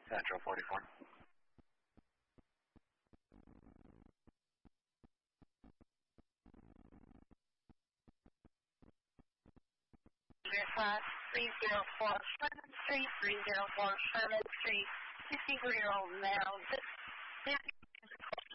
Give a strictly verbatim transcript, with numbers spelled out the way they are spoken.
Central forty-four. Verify three zero four seven three, three zero four seven three, fifty zero now.